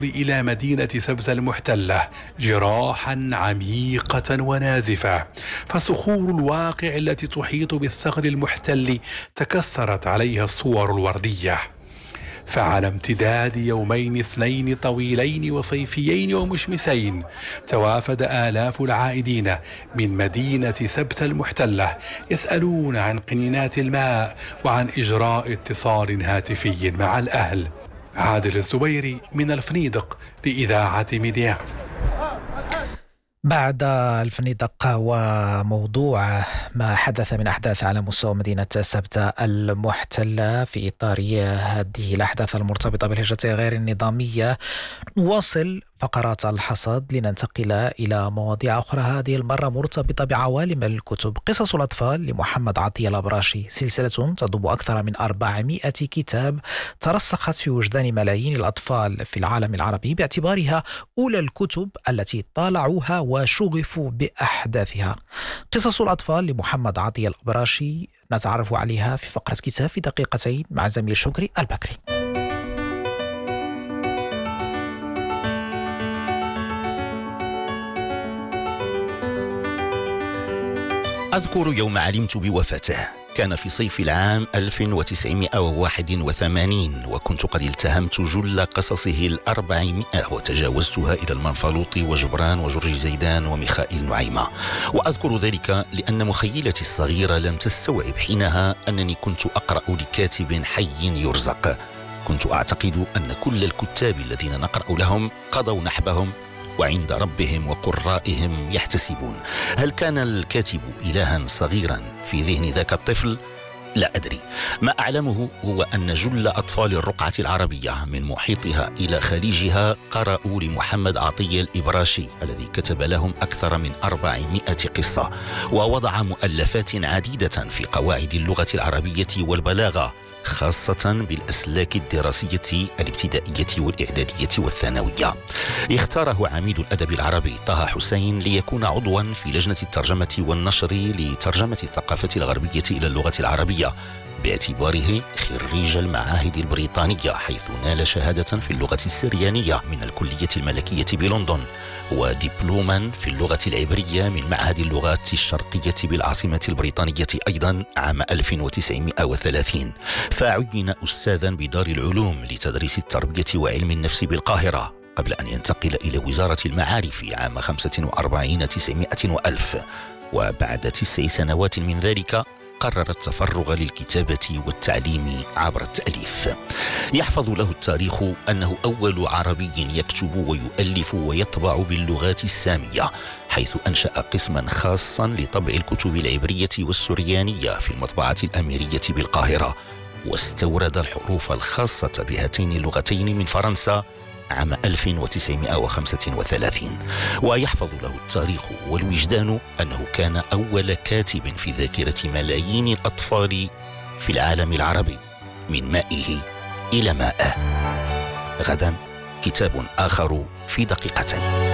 إلى مدينة سبتة المحتلة جراحا عميقة ونازفة، فصخور الواقع التي تحيط بالثغر المحتل تكسرت عليها الصور الوردية. فعلى امتداد يومين اثنين طويلين وصيفيين ومشمسين توافد آلاف العائدين من مدينة سبتة المحتلة يسألون عن قنينات الماء وعن إجراء اتصال هاتفي مع الأهل. عادل الزبيري من الفنيدق لإذاعة ميديا. بعد الفنيدق وموضوع ما حدث من أحداث على مستوى مدينة سبتة المحتلة في إطار هذه الأحداث المرتبطة بالهجرة غير النظامية، نواصل فقرات الحصاد لننتقل إلى مواضيع أخرى، هذه المرة مرتبطة بعوالم الكتب. قصص الأطفال لمحمد عطية الأبراشي، سلسلة تضم أكثر من 400 كتاب ترسخت في وجدان ملايين الأطفال في العالم العربي باعتبارها أولى الكتب التي طالعوها وشغفوا بأحداثها. قصص الأطفال لمحمد عطية الأبراشي نتعرف عليها في فقرة كتاب في دقيقتين مع زميل شكري البكري. أذكر يوم علمت بوفاته، كان في صيف العام 1981، وكنت قد التهمت جل قصصه 400 وتجاوزتها إلى المنفلوط وجبران وجورج زيدان وميخائيل نعيمة. وأذكر ذلك لأن مخيلتي الصغيرة لم تستوعب حينها أنني كنت أقرأ لكاتب حي يرزق. كنت أعتقد أن كل الكتاب الذين نقرأ لهم قضوا نحبهم وعند ربهم وقرائهم يحتسبون. هل كان الكاتب إلها صغيرا في ذهن ذاك الطفل؟ لا أدري. ما أعلمه هو أن جل أطفال الرقعة العربية من محيطها إلى خليجها قرأوا لمحمد عطية الإبراشي الذي كتب لهم أكثر من 400 قصة، ووضع مؤلفات عديدة في قواعد اللغة العربية والبلاغة، خاصة بالأسلاك الدراسية الابتدائية والإعدادية والثانوية. اختاره عميد الأدب العربي طه حسين ليكون عضوا في لجنة الترجمة والنشر لترجمة الثقافة الغربية إلى اللغة العربية، باعتباره خريج المعاهد البريطانية، حيث نال شهادة في اللغة السريانية من الكلية الملكية بلندن، ودبلوما في اللغة العبرية من معهد اللغات الشرقية بالعاصمة البريطانية أيضا عام 1930. فعين أستاذا بدار العلوم لتدريس التربية وعلم النفس بالقاهرة، قبل أن ينتقل إلى وزارة المعارف عام 45 900 وألف. وبعد 9 سنوات من ذلك قرر التفرغ للكتابة والتعليم عبر التأليف. يحفظ له التاريخ أنه أول عربي يكتب ويؤلف ويطبع باللغات السامية، حيث أنشأ قسما خاصا لطبع الكتب العبرية والسريانية في المطبعة الأميرية بالقاهرة، واستورد الحروف الخاصة بهاتين اللغتين من فرنسا عام 1935. ويحفظ له التاريخ والوجدان أنه كان أول كاتب في ذاكرة ملايين الأطفال في العالم العربي، من مائه إلى مائه. غدا كتاب آخر في دقيقتين.